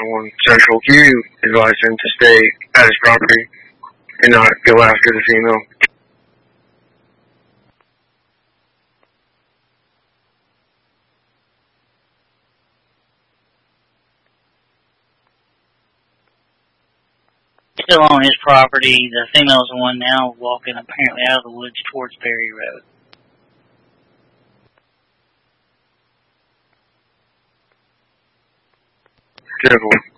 911 Central. You advised him to stay at his property and not go after the female. Still on his property. The female's the one now walking apparently out of the woods towards Berry Road. Careful.